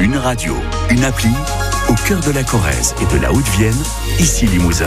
Une radio, une appli, au cœur de la Corrèze et de la Haute-Vienne, ici Limousin.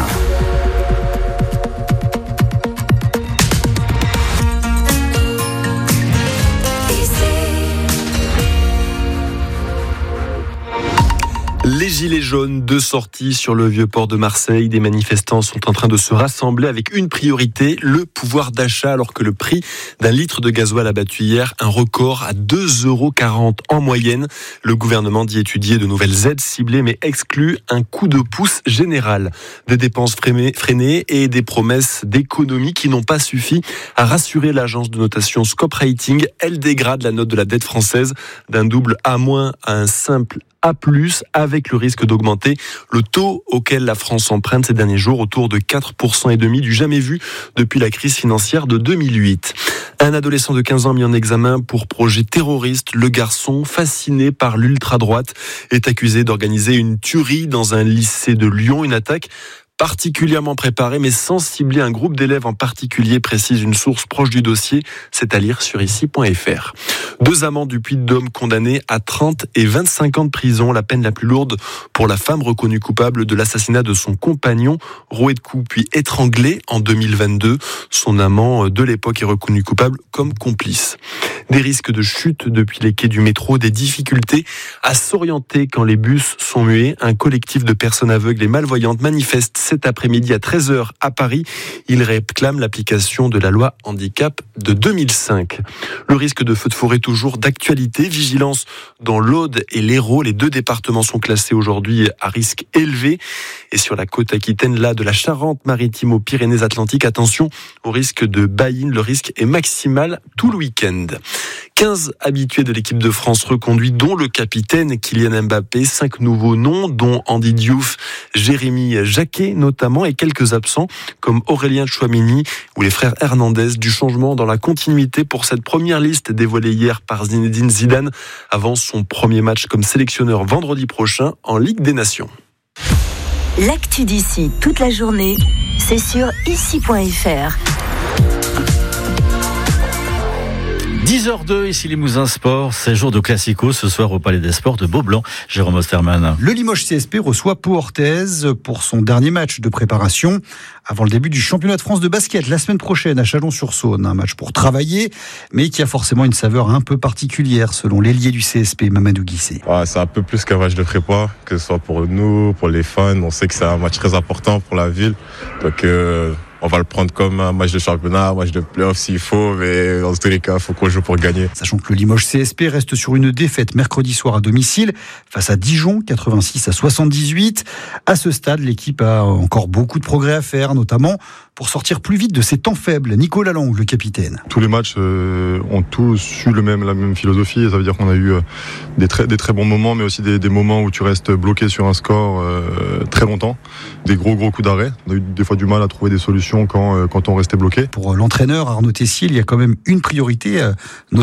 Les gilets jaunes, 2 sorties sur le vieux port de Marseille. Des manifestants sont en train de se rassembler avec une priorité, le pouvoir d'achat, alors que le prix d'un litre de gasoil a battu hier un record à 2,40 € en moyenne. Le gouvernement dit étudier de nouvelles aides ciblées, mais exclut un coup de pouce général. Des dépenses freinées et des promesses d'économie qui n'ont pas suffi à rassurer l'agence de notation Scope Rating. Elle dégrade la note de la dette française d'un double A- à un simple A+, avec le risque d'augmenter le taux auquel la France emprunte ces derniers jours, autour de 4,5% du jamais vu depuis la crise financière de 2008. Un adolescent de 15 ans mis en examen pour projet terroriste. Le garçon, fasciné par l'ultra-droite, est accusé d'organiser une tuerie dans un lycée de Lyon, une attaque particulièrement préparée, mais sans cibler un groupe d'élèves en particulier, précise une source proche du dossier. C'est à lire sur ici.fr. 2 amants du Puy-de-Dôme condamnés à 30 et 25 ans de prison, la peine la plus lourde pour la femme reconnue coupable de l'assassinat de son compagnon, roué de coups puis étranglé en 2022. Son amant de l'époque est reconnu coupable comme complice. Des risques de chute depuis les quais du métro, des difficultés à s'orienter quand les bus sont muets. Un collectif de personnes aveugles et malvoyantes manifeste cet après-midi à 13h à Paris. Ils réclament l'application de la loi handicap de 2005. Le risque de feu de forêt toujours d'actualité. Vigilance dans l'Aude et l'Hérault. Les 2 départements sont classés aujourd'hui à risque élevé. Et sur la côte aquitaine, là, de la Charente-Maritime aux Pyrénées-Atlantiques, attention au risque de baïne. Le risque est maximal tout le week-end. 15 habitués de l'équipe de France reconduits, dont le capitaine Kylian Mbappé. 5 nouveaux noms, dont Andy Diouf, Jérémy Jacquet notamment, et quelques absents comme Aurélien Tchouaméni ou les frères Hernandez. Du changement dans la continuité pour cette première liste dévoilée hier par Zinedine Zidane avant son premier match comme sélectionneur vendredi prochain en Ligue des Nations. L'actu d'ici toute la journée, c'est sur ici.fr. 10h02, ici Limousin Sport, c'est jour de Classico ce soir au Palais des Sports de Beaublanc. Jérôme Osterman. Le Limoges CSP reçoit Pau Orthez pour son dernier match de préparation avant le début du championnat de France de basket la semaine prochaine à Chalon-sur-Saône. Un match pour travailler, mais qui a forcément une saveur un peu particulière selon l'ailier du CSP, Mamadou Guissé. C'est un peu plus qu'un match de prépa, que ce soit pour nous, pour les fans. On sait que c'est un match très important pour la ville. Donc on va le prendre comme un match de championnat, un match de play-off s'il faut, mais dans tous les cas, il faut qu'on joue pour gagner. Sachant que le Limoges CSP reste sur une défaite mercredi soir à domicile face à Dijon, 86-78. À ce stade, l'équipe a encore beaucoup de progrès à faire, notamment pour sortir plus vite de ses temps faibles. Nicolas Lang, le capitaine. Tous les matchs ont tous eu la même philosophie, et ça veut dire qu'on a eu des très bons moments, mais aussi des moments où tu restes bloqué sur un score très longtemps, des gros coups d'arrêt. On a eu des fois du mal à trouver des solutions quand on restait bloqué. Pour l'entraîneur Arnaud Tessier, il y a quand même une priorité,